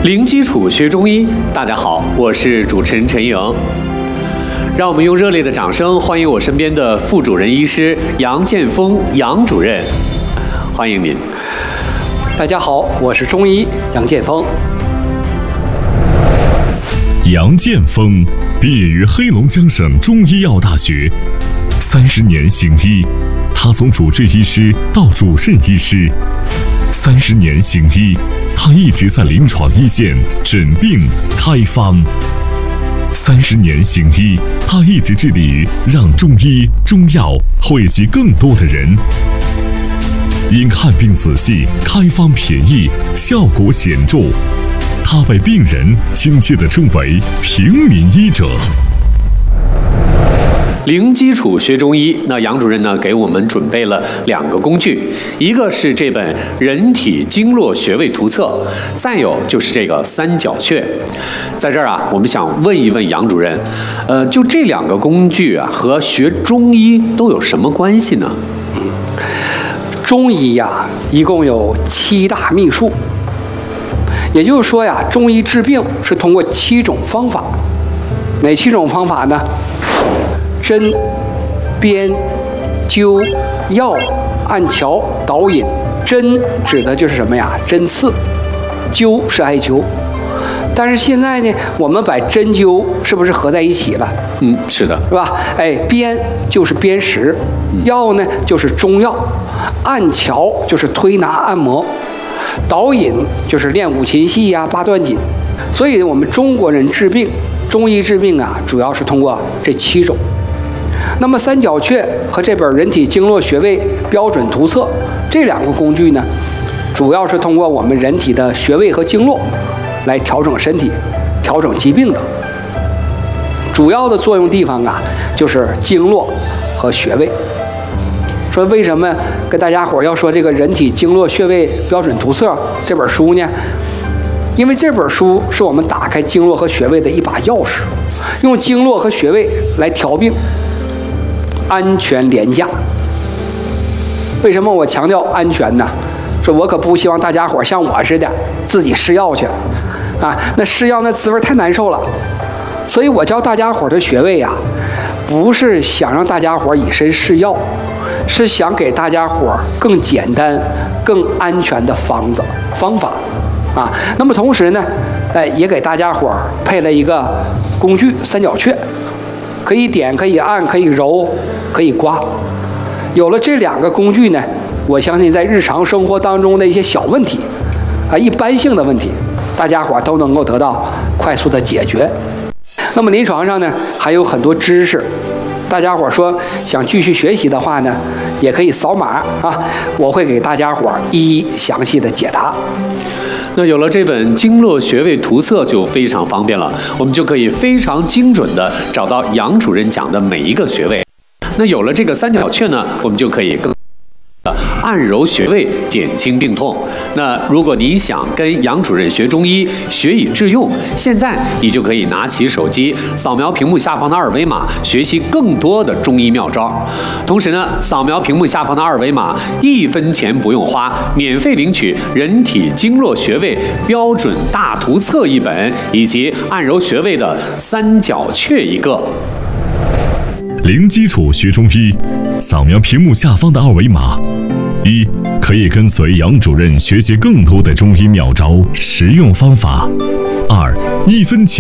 零基础学中医，大家好，我是主持人陈颖。让我们用热烈的掌声欢迎我身边的副主任医师杨建峰杨主任，欢迎您。 大家好，我是中医杨建峰。 杨建峰毕业于黑龙江省中医药大学，30年行医，他从主治医师到主任医师，30年行医，他一直在临床一线诊病开方。30年行医，他一直致力于让中医中药惠及更多的人。因看病仔细，开方便宜，效果显著，他被病人亲切地称为平民医者。 零基础学中医，那杨主任呢给我们准备了2个工具，一个是这本《人体经络穴位图册》，再有就是这个三角穴。在这儿啊，我们想问一问杨主任，就这2个工具啊，和学中医都有什么关系呢？ 中医呀，一共有7大秘术，也就是说呀，中医治病是通过7种方法。哪7种方法呢？针、砭、灸、药、按跷、导引。针指的就是什么呀？针刺。灸是艾灸。但是现在呢，我们把针灸是不是合在一起了？ 是的， 是吧？砭就是砭石，药呢就是中药，按跷就是推拿按摩，导引就是练五禽戏呀、八段锦。所以我们中国人治病，中医治病啊，主要是通过这7种。那么三角穴和这本《人体经络穴位标准图册》这2个工具呢，主要是通过我们人体的穴位和经络来调整身体、调整疾病的。主要的作用地方啊，就是经络和穴位。说为什么跟大家伙要说这个《人体经络穴位标准图册》这本书呢？因为这本书是我们打开经络和穴位的一把钥匙，用经络和穴位来调病，安全廉价。为什么我强调安全呢？说我可不希望大家伙像我似的自己试药去啊，那试药那滋味太难受了。所以我教大家伙的穴位呀，不是想让大家伙以身试药，是想给大家伙更简单、更安全的方法啊。那么同时呢，也给大家伙配了一个工具三角穴，可以点，可以按，可以揉，可以刮。有了这2个工具呢，我相信在日常生活当中的一些小问题啊，一般性的问题，大家伙都能够得到快速的解决。那么临床上呢，还有很多知识，大家伙说想继续学习的话呢，也可以扫码啊，我会给大家伙一一详细的解答。 那有了这本《经络穴位图册》就非常方便了，我们就可以非常精准的找到杨主任讲的每一个穴位。那有了这个三角穴呢，我们就可以更按揉穴位，减轻病痛。那如果你想跟杨主任学中医，学以致用，现在你就可以拿起手机，扫描屏幕下方的2维码，学习更多的中医妙招。同时呢，扫描屏幕下方的2维码，1分钱不用花，免费领取《人体经络穴位标准大图册》1本，以及按揉穴位的三角穴1个。 零基础学中医，扫描屏幕下方的2维码，1可以跟随杨主任学习更多的中医妙招、实用方法；2 1分钱